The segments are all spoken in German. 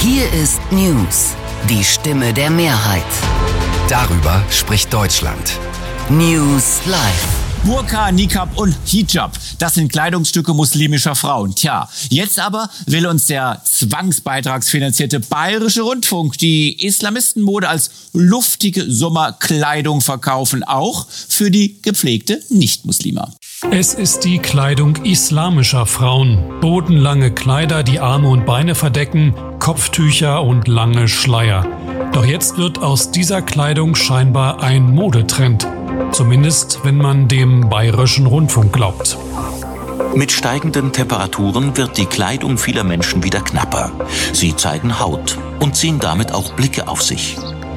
Hier ist News, die Stimme der Mehrheit. Darüber spricht Deutschland. News Live. Burka, Niqab und Hijab, das sind Kleidungsstücke muslimischer Frauen. Tja, jetzt aber will uns der zwangsbeitragsfinanzierte Bayerische Rundfunk die Islamistenmode als luftige Sommerkleidung verkaufen, auch für die gepflegte Nichtmuslima. Es ist die Kleidung islamischer Frauen. Bodenlange Kleider, die Arme und Beine verdecken, Kopftücher und lange Schleier. Doch jetzt wird aus dieser Kleidung scheinbar ein Modetrend. Zumindest, wenn man dem Bayerischen Rundfunk glaubt. Mit steigenden Temperaturen wird die Kleidung vieler Menschen wieder knapper. Sie zeigen Haut und ziehen damit auch Blicke auf sich.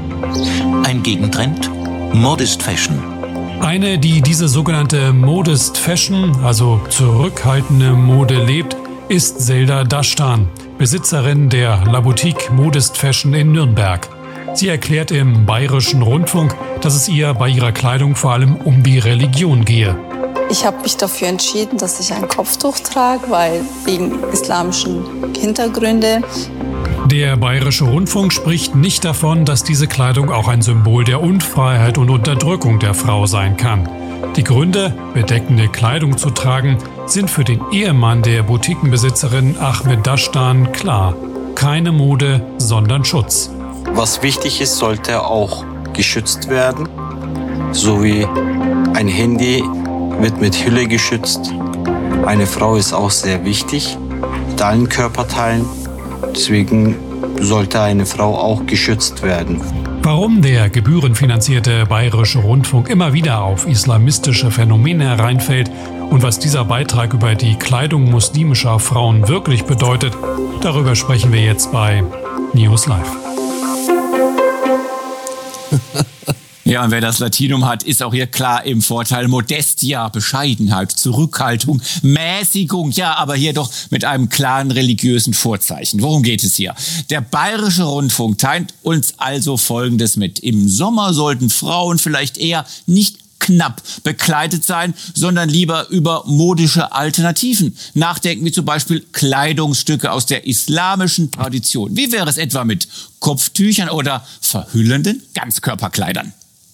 Ein Gegentrend? Modest Fashion. Eine, die diese sogenannte Modest Fashion, also zurückhaltende Mode lebt, ist Selda Dastan, Besitzerin der La Boutique Modest Fashion in Nürnberg. Sie erklärt im Bayerischen Rundfunk, dass es ihr bei ihrer Kleidung vor allem um die Religion gehe. Ich habe mich dafür entschieden, dass ich ein Kopftuch trage, weil wegen islamischen Hintergründe. Der Bayerische Rundfunk spricht nicht davon, dass diese Kleidung auch ein Symbol der Unfreiheit und Unterdrückung der Frau sein kann. Die Gründe, bedeckende Kleidung zu tragen, sind für den Ehemann der Boutiquenbesitzerin Ahmed Dastan klar. Keine Mode, sondern Schutz. Was wichtig ist, sollte auch geschützt werden. So wie ein Handy wird mit Hülle geschützt. Eine Frau ist auch sehr wichtig mit allen Körperteilen. Deswegen sollte eine Frau auch geschützt werden. Warum der gebührenfinanzierte Bayerische Rundfunk immer wieder auf islamistische Phänomene hereinfällt und was dieser Beitrag über die Kleidung muslimischer Frauen wirklich bedeutet, darüber sprechen wir jetzt bei News Live. Ja, und wer das Latinum hat, ist auch hier klar im Vorteil. Modestia, Bescheidenheit, Zurückhaltung, Mäßigung. Ja, aber hier doch mit einem klaren religiösen Vorzeichen. Worum geht es hier? Der Bayerische Rundfunk teilt uns also Folgendes mit. Im Sommer sollten Frauen vielleicht eher nicht knapp bekleidet sein, sondern lieber über modische Alternativen nachdenken, wie zum Beispiel Kleidungsstücke aus der islamischen Tradition. Wie wäre es etwa mit Kopftüchern oder verhüllenden Ganzkörperkleidern?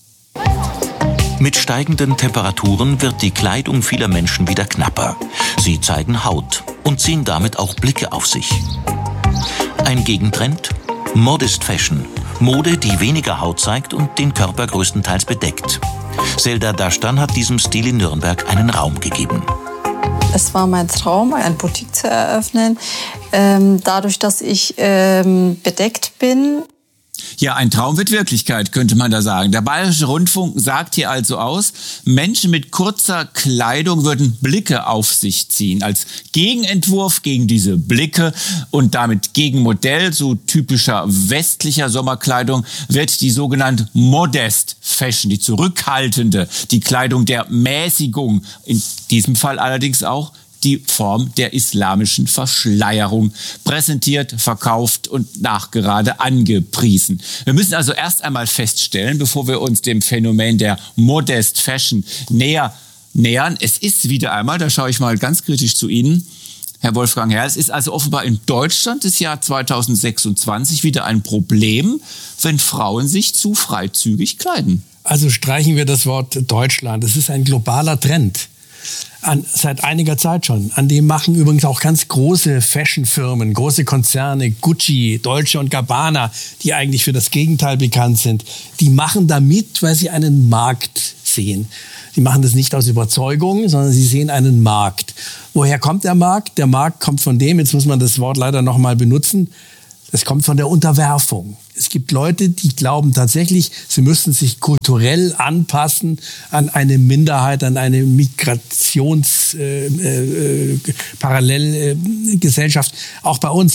Mit steigenden Temperaturen wird die Kleidung vieler Menschen wieder knapper. Sie zeigen Haut und ziehen damit auch Blicke auf sich. Ein Gegentrend? Modest Fashion. Mode, die weniger Haut zeigt und den Körper größtenteils bedeckt. Selda Dastan hat diesem Stil in Nürnberg einen Raum gegeben. Es war mein Traum, eine Boutique zu eröffnen. Dadurch, dass ich bedeckt bin. Ja, ein Traum wird Wirklichkeit, könnte man da sagen. Der Bayerische Rundfunk sagt hier also aus, Menschen mit kurzer Kleidung würden Blicke auf sich ziehen. Als Gegenentwurf gegen diese Blicke und damit Gegenmodell so typischer westlicher Sommerkleidung wird die sogenannte Modest Fashion, die zurückhaltende, die Kleidung der Mäßigung, in diesem Fall allerdings auch die Form der islamischen Verschleierung präsentiert, verkauft und nachgerade angepriesen. Wir müssen also erst einmal feststellen, bevor wir uns dem Phänomen der Modest Fashion nähern, es ist wieder einmal, da schaue ich mal ganz kritisch zu Ihnen, Herr Wolfgang Herr, es ist also offenbar in Deutschland das Jahr 2026 wieder ein Problem, wenn Frauen sich zu freizügig kleiden. Also streichen wir das Wort Deutschland. Es ist ein globaler Trend. Seit einiger Zeit schon. An dem machen übrigens auch ganz große Fashionfirmen, große Konzerne, Gucci, Dolce & Gabbana, die eigentlich für das Gegenteil bekannt sind. Die machen damit, weil sie einen Markt sehen. Sie machen das nicht aus Überzeugung, sondern sie sehen einen Markt. Woher kommt der Markt? Der Markt kommt von dem, jetzt muss man das Wort leider noch mal benutzen, es kommt von der Unterwerfung. Es gibt Leute, die glauben tatsächlich, sie müssten sich kulturell anpassen an eine Minderheit, an eine Parallelgesellschaft. Auch bei uns.